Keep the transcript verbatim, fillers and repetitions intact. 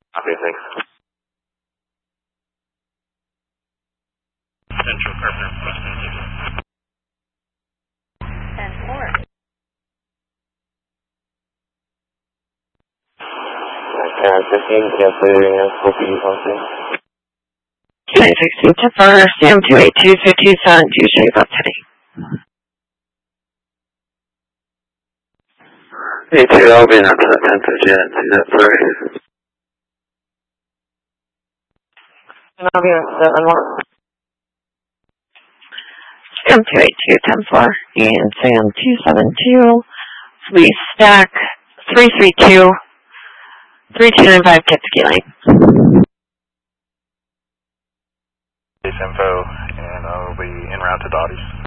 Okay, thanks. Central Carpenter, Western City. ten four. Uh, fifteen, cancel your full P something. nine sixteen ten four, Sam two eight two fifteen seven two, Sherry City. Hey, two, I'll be in after that ten fifty, I didn't see that, sorry. And I'll be at seven one. Sam two eight two ten four and Sam two seven two. Please stack three three two three two nine five Kitsky Lane. Base info, and I'll be en route to Dottie's.